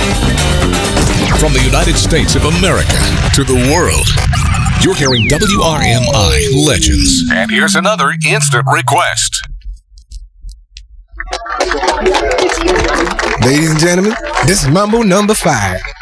From the United States of America to the world, you're hearing WRMI Legends. And here's another instant request. Ladies and gentlemen, this is Mambo number 5.